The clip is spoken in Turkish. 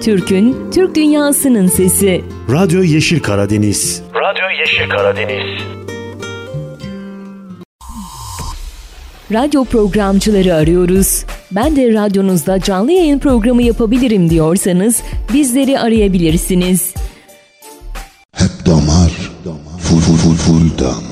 Türk'ün, Türk dünyasının sesi. Radyo Yeşil Karadeniz. Radyo Yeşil Karadeniz. Radyo programcıları arıyoruz. Ben de radyonuzda canlı yayın programı yapabilirim diyorsanız bizleri arayabilirsiniz. Hep damar, full dam.